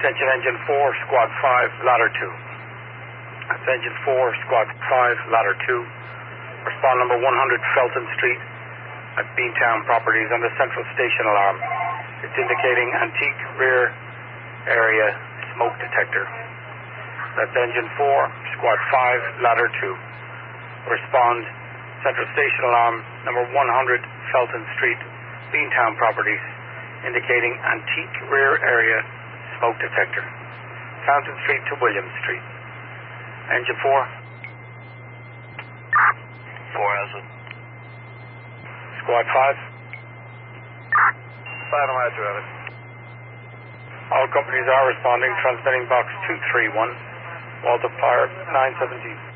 Attention Engine 4, Squad 5, Ladder 2. That's Engine 4, Squad 5, Ladder 2. Respond number 100 Felton Street at Beantown Properties under Central Station alarm. It's indicating antique rear area smoke detector. That's Engine 4, Squad 5, Ladder 2. Respond Central Station alarm number 100 Felton Street, Beantown Properties, indicating antique rear area smoke detector. Fountain Street to William Street. Engine 4. 4 has it. Squad 5. 5 on Roger, have it. All companies are responding. Transmitting box 231. Walter Fire 917.